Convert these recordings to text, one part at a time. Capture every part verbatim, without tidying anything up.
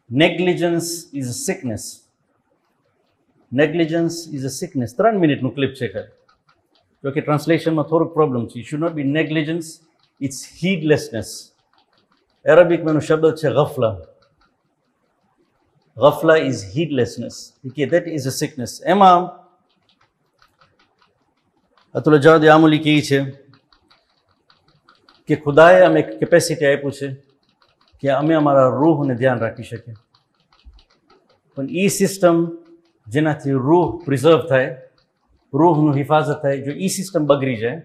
Negligence is a sickness. Negligence is a sickness. ત્રણ મિનિટનું clip છે ખાલી. જો કે ટ્રાન્સલેશનમાં થોડુંક પ્રોબ્લેમ છે. Should not be negligence, it's હીડલેસનેસ. એરેબિકમાં એનો શબ્દ છે ગફલા. ગફલા ઇઝ હીડલેસનેસ. કે દેટ ઇઝ અ સિકનેસ. એમાં અતુલ જવાદ આમુલી કહે છે કે ખુદાએ અમે એક કેપેસિટી આપ્યું છે કે અમે અમારા રૂહને ધ્યાન રાખી શકીએ. પણ એ સિસ્ટમ જેનાથી રૂહ પ્રિઝર્વ થાય, રૂહનું હિફાજત થાય, જો એ સિસ્ટમ બગડી જાય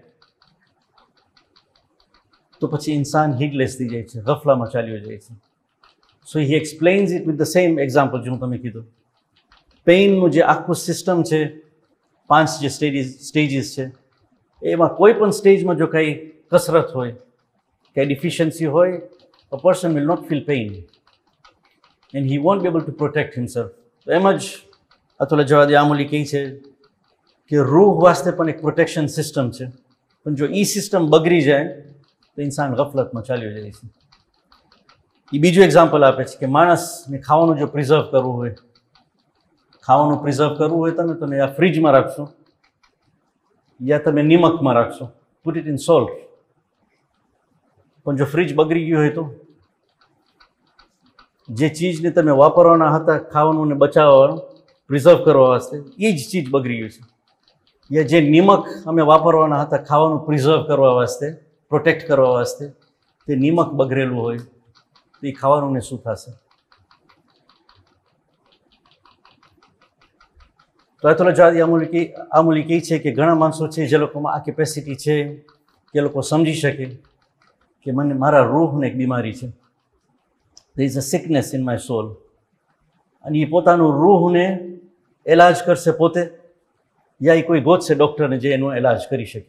તો પછી ઇન્સાન હીડલેસ થઈ જાય છે, ગફલામાં ચાલ્યો જાય છે. સો હી એક્સપ્લેન્સ it with the same example જે હું તમે કીધું. પેઇનનું જે આખું સિસ્ટમ છે, પાંચ જે સ્ટેજીસ સ્ટેજીસ છે, એમાં કોઈ પણ સ્ટેજમાં જો કંઈ કસરત હોય, કંઈ ડિફિશિયન્સી હોય, a person will not feel pain and he want be able to protect himself. તો એમ જ અતુલ જવાદ આમુલી કહે છે કે રૂહ વાસ્તે પણ એક પ્રોટેક્શન સિસ્ટમ છે, પણ જો એ સિસ્ટમ બગડી જાય તો ઇન્સાન ગફલતમાં ચાલ્યો જાય છે. એ બીજું એક્ઝામ્પલ આપે છે કે માણસને ખાવાનું જો પ્રિઝર્વ કરવું હોય, ખાવાનું પ્રિઝર્વ કરવું હોય તમે તમે આ ફ્રીજમાં રાખશો યા તમે નિમકમાં રાખશો, પુટ ઇટ ઇન સોલ્ટ. પણ જો ફ્રીજ બગડી ગયું હોય તો જે ચીજને તમે વાપરવાના હતા ખાવાનું ને બચાવવા પ્રિઝર્વ કરવા વાસ્તે, એ જ ચીજ બગડી ગયું છે. યા જે નિમક અમે વાપરવાના હતા ખાવાનું પ્રિઝર્વ કરવા વાસ્તે, પ્રોટેક્ટ કરવા વાસ્તે, તે નિમક બગડેલું હોય તો એ ખાવાનું ને શું થશે? તો અતુલ જવાદ આમુલી આમુલી કહે છે કે ઘણા માણસો છે જે લોકોમાં આ કેપેસિટી છે કે લોકો સમજી શકે કે મને મારા રૂહને એક બીમારી છે, there is a sickness in my soul, અને એ પોતાનું રૂહને ઇલાજ કરશે પોતે યા એ કોઈ ગોતશે ડૉક્ટરને જે એનો ઇલાજ કરી શકે.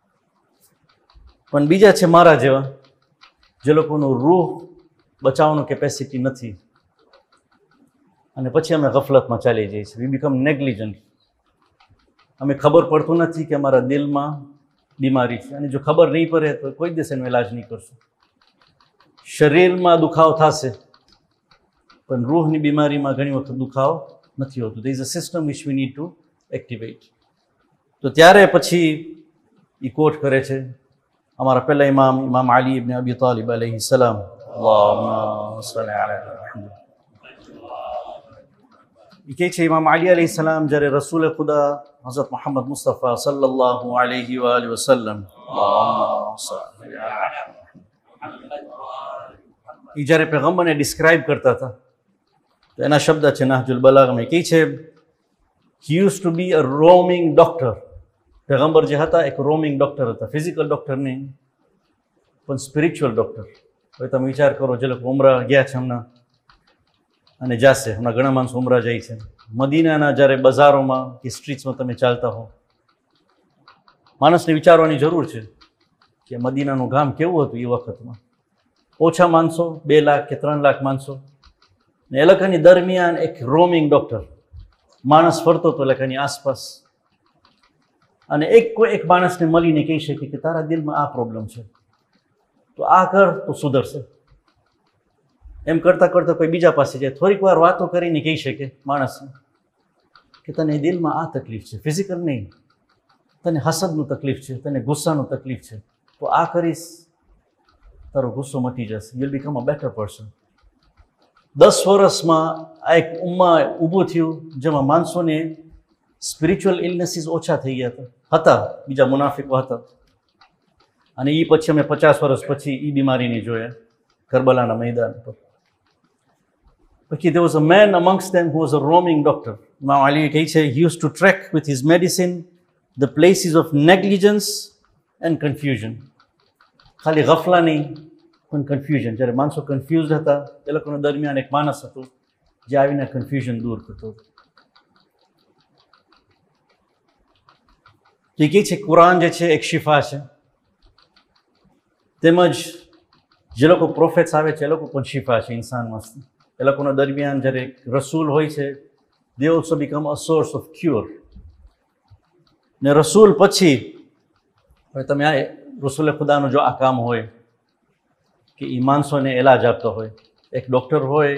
પણ બીજા છે મારા જેવા જે લોકોનું રૂહ બચાવવાનું કેપેસિટી નથી, અને પછી અમે ગફલતમાં ચાલી જઈએ છીએ. We become નેગ્લિજન્ટ. અમે ખબર પડતું નથી કે અમારા દિલમાં બીમારી છે, અને જો ખબર નહીં પડે તો કોઈ દિવસ એનો ઇલાજ નહીં કરશું. શરીરમાં દુખાવો થશે પણ રૂહની બીમારીમાં ઘણી વખત દુખાવો નથી હોતું. there is a system which we need to activate. તો ત્યારે પછી એ કોટ કરે છે અમારા પહેલા ઇમામ ઇમામ અલી ઇબ્ન અબી તાલિબ અલૈહિ સલામ. અલ્લાહુમ્મા સલ્લી અલા મુહમ્મદ. એ કહે છે ઇમામ અલી અલૈહિ સલામ જ્યારે રસૂલ ખુદા હઝરત મોહમ્મદ મુસ્તફા સલ્લલ્લાહુ અલૈહિ વ આલિહિ વસલ્લમ એ જ્યારે પેગમ્બરને ડિસ્ક્રાઇબ કરતા હતા તો એના શબ્દ છે નાહજુલ બલાગમાં. કહે છે he used to be a roaming doctor. પેગમ્બર જે હતા એક રોમિંગ ડૉક્ટર હતા, ફિઝિકલ ડૉક્ટર નહીં પણ સ્પિરિચ્યુઅલ ડૉક્ટર. હવે તમે વિચાર કરો જે લોકો ઉમરા ગયા છે હમણાં અને જાશે, હમણાં ઘણા માણસો ઉમરા જાય છે, મદીનાના જ્યારે બજારોમાં કે સ્ટ્રીટ્સમાં તમે ચાલતા હો, માણસને વિચારવાની જરૂર છે કે મદીનાનું ગામ કેવું હતું એ વખતમાં. ઓછા માણસો, બે લાખ કે ત્રણ લાખ માણસો, ને એ લોકોની દરમિયાન એક રોમિંગ ડૉક્ટર માણસ ફરતો હતો એ લોકોની આસપાસ, અને એક કોઈ એક માણસને મળીને કહી શકે કે તારા દિલમાં આ પ્રોબ્લેમ છે તો આ કર તો સુધરશે. એમ કરતાં કરતાં કોઈ બીજા પાસે જાય, થોડીક વાર વાતો કરીને કહી શકે માણસને કે તને દિલમાં આ તકલીફ છે, ફિઝિકલ નહીં, તને હસદનું તકલીફ છે, તને ગુસ્સાનું તકલીફ છે, તો આ કરીશ તારો ગુસ્સો મટી જશે, you will become a better person. દસ વર્ષમાં આ એક ઉમ્મા ઊભું થયું જેમાં માણસોને સ્પિરિચ્યુઅલ ઇલનેસીસ ઓછા થઈ ગયા હતા હતા બીજા મુનાફિકો હતા, અને એ પછી અમે પચાસ વર્ષ પછી એ બીમારીને જોયા કરબલાના મેદાન પર. પછી there was a man amongst them who was a roaming doctor. Imam Ali કહે છે he used to track with his medicine the places of negligence and confusion. ખાલી ગફલા નહીં પણ કન્ફ્યુઝન. જ્યારે માણસો કન્ફ્યુઝ હતા એ લોકોના દરમિયાન એક માણસ હતો જે આવીને કન્ફ્યુઝન દૂર કરતો હતો. તો એ કહે છે કુરાન જે છે એક શિફા છે, તેમજ જે લોકો પ્રોફેટ્સ આવે છે એ લોકો પણ શિફા છે ઇન્સાન વાસ્તે. એ લોકોના દરમિયાન જ્યારે રસૂલ હોય છે they also become a source of cure. ને રસૂલ પછી હવે તમે આ રસૂલે ખુદાનું જો આ કામ હોય કે એ માણસોને ઇલાજ આપતો હોય, એક ડૉક્ટર હોય